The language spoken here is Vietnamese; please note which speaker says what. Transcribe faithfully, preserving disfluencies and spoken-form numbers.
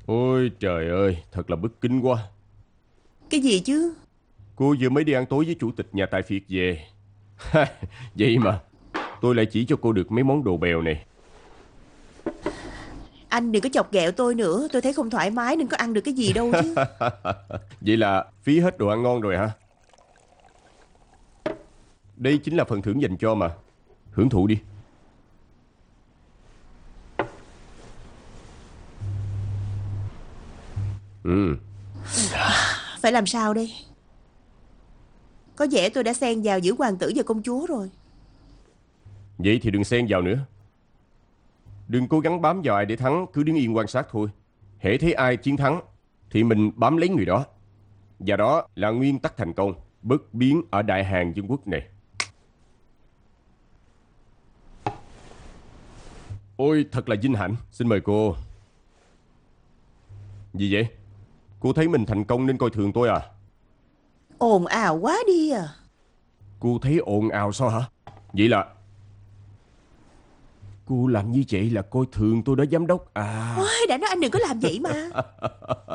Speaker 1: Ôi trời ơi, thật là bất kính quá.
Speaker 2: Cái gì chứ?
Speaker 1: Cô vừa mới đi ăn tối với chủ tịch nhà tài phiệt về. Vậy mà tôi lại chỉ cho cô được mấy món đồ bèo này.
Speaker 2: Anh đừng có chọc ghẹo tôi nữa. Tôi thấy không thoải mái nên có ăn được cái gì đâu chứ.
Speaker 1: Vậy là phí hết đồ ăn ngon rồi hả? Đây chính là phần thưởng dành cho mà. Hưởng thụ đi. Ừ.
Speaker 2: Phải làm sao đây? Có vẻ tôi đã xen vào giữa hoàng tử và công chúa rồi.
Speaker 1: Vậy thì đừng xen vào nữa. Đừng cố gắng bám vào ai để thắng, cứ đứng yên quan sát thôi. Hễ thấy ai chiến thắng thì mình bám lấy người đó. Và đó là nguyên tắc thành công bất biến ở Đại Hàn Dân Quốc này. Ôi thật là vinh hạnh. Xin mời cô. Gì vậy? Cô thấy mình thành công nên coi thường tôi à?
Speaker 2: Ồn ào quá đi à.
Speaker 1: Cô thấy ồn ào sao hả? Vậy là cô làm như vậy là coi thường tôi đó giám đốc à?
Speaker 2: Ôi, đã nói anh đừng có làm vậy mà.